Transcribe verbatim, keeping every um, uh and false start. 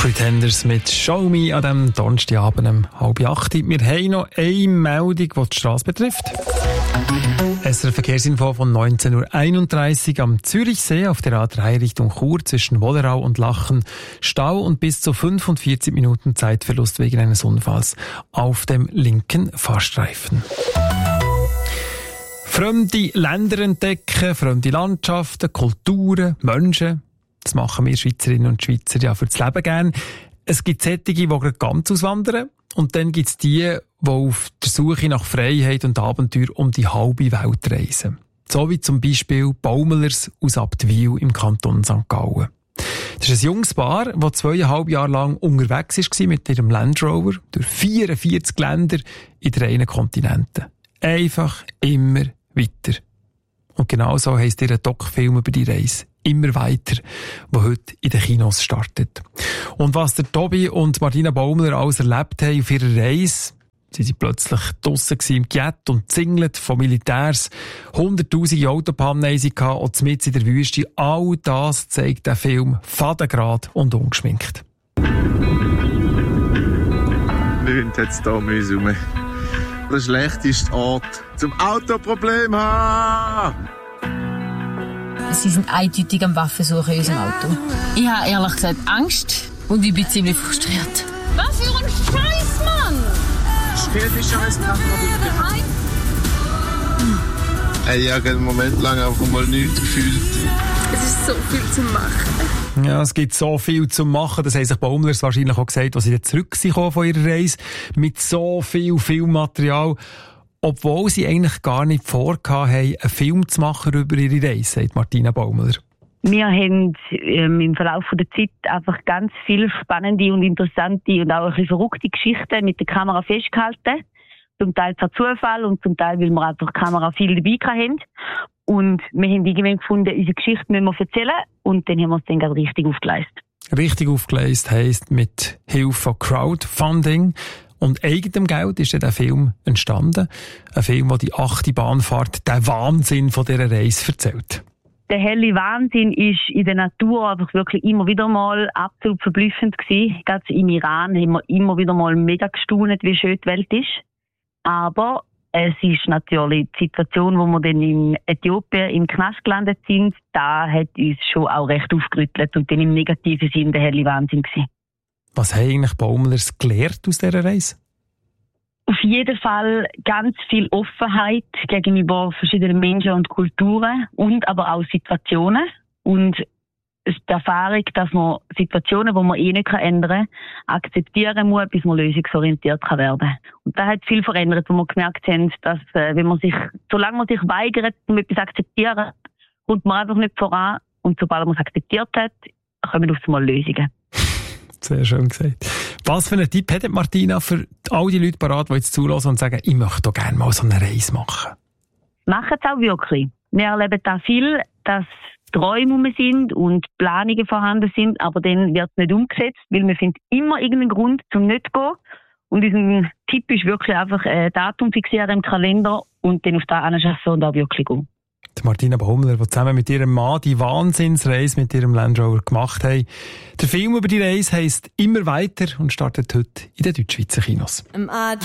Pretenders mit «Show Me» an diesem Donnerstagabend um halb acht. Wir haben noch eine Meldung, die die Strasse betrifft. S R F-Verkehrsinfo von neunzehn Uhr einunddreißig am Zürichsee auf der A drei Richtung Chur zwischen Wollerau und Lachen. Stau und bis zu fünfundvierzig Minuten Zeitverlust wegen eines Unfalls auf dem linken Fahrstreifen. Fremde Länder entdecken, fremde Landschaften, Kulturen, Menschen. Das machen wir Schweizerinnen und Schweizer ja für das Leben gern. Es gibt solche, die gerade ganz auswandern. Und dann gibt es die, die auf der Suche nach Freiheit und Abenteuer um die halbe Welt reisen. So wie zum Beispiel Baumelers aus Abtwil im Kanton Sankt Gallen. Das ist ein junges Paar, das zweieinhalb Jahre lang unterwegs war mit ihrem Land Rover durch vierundvierzig Länder in drei Kontinenten. Einfach immer weiter. Und genau so heisst ihr Doc-Film über die Reise. Immer weiter, der heute in den Kinos startet. Und was der Tobi und Martina Baumler alles erlebt haben auf ihrer Reise, sie waren plötzlich draussen im Gett und zingelt von Militärs, hunderttausende Autopannen und mitten in der Wüste, all das zeigt der Film fadengrad und ungeschminkt. Nichts hat es da müssen. Der schlechteste Ort zum Autoproblem haben. Sie sind eindeutig am Waffensuchen in unserem Auto. Ich habe ehrlich gesagt Angst und ich bin ziemlich frustriert. Was für ein Scheiß, Mann! Spielt die Scheiß nach bitte. Ich habe einen Moment lang einfach mal nichts gefühlt. Es ist so viel zu machen. Ja, es gibt so viel zu machen. Das haben sich Baumlers wahrscheinlich auch gesagt, als sie dann zurück sind von ihrer Reise. Mit so viel Filmmaterial. Obwohl sie eigentlich gar nicht vorgehabt haben, einen Film zu machen über ihre Reise, sagt Martina Baumler. Wir haben ähm, im Verlauf der Zeit einfach ganz viele spannende und interessante und auch ein bisschen verrückte Geschichten mit der Kamera festgehalten. Zum Teil per Zufall und zum Teil, weil wir einfach die Kamera viel dabei hatten. Und wir haben irgendwann gefunden, unsere Geschichte müssen wir erzählen. Und dann haben wir es dann gerade richtig aufgeleistet. Richtig aufgeleistet heisst mit Hilfe von Crowdfunding. Und eigenem Geld ist dann der Film entstanden. Ein Film, der die achte Bahnfahrt, den Wahnsinn von dieser Reise erzählt. Der helle Wahnsinn ist in der Natur einfach wirklich immer wieder mal absolut verblüffend gewesen. Gerade im Iran haben wir immer wieder mal mega gestaunt, wie schön die Welt ist. Aber es ist natürlich die Situation, wo wir dann in Äthiopien im Knast gelandet sind, da hat uns schon auch recht aufgerüttelt und dann im negativen Sinn der helle Wahnsinn gewesen. Was haben eigentlich Baumlers gelernt aus dieser Reise? Auf jeden Fall ganz viel Offenheit gegenüber verschiedenen Menschen und Kulturen und aber auch Situationen. Und die Erfahrung, dass man Situationen, die man eh nicht ändern kann, akzeptieren muss, bis man lösungsorientiert werden kann. Und das hat viel verändert, wo wir gemerkt haben, dass wenn man sich, solange man sich weigert, um etwas zu akzeptieren, kommt man einfach nicht voran. Und sobald man es akzeptiert hat, kommen auf einmal Lösungen. Sehr schön gesagt. Was für einen Tipp hat Martina für all die Leute parat, die jetzt zulassen und sagen, ich möchte doch gerne mal so eine Reise machen? Machen es auch wirklich. Wir erleben da viel, dass Träume rum sind und Planungen vorhanden sind, aber dann wird es nicht umgesetzt, weil wir finden immer irgendeinen Grund zum nicht zu gehen. Und unser Tipp ist wirklich einfach ein Datum fixieren im Kalender und dann auf das anschaffen und auch wirklich gehen. Die Martina Baumler, die zusammen mit ihrem Mann die Wahnsinnsreise mit ihrem Land Rover gemacht haben. Der Film über die Reise heisst «Immer weiter» und startet heute in den Deutschschweizer Kinos.